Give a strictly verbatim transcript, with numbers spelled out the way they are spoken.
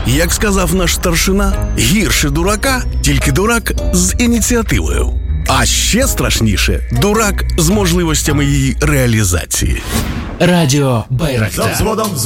Як сказав наш старшина, гірше дурака, тільки дурак з ініціативою. А ще страшніше – дурак з можливостями її реалізації. Радіо Байрактар.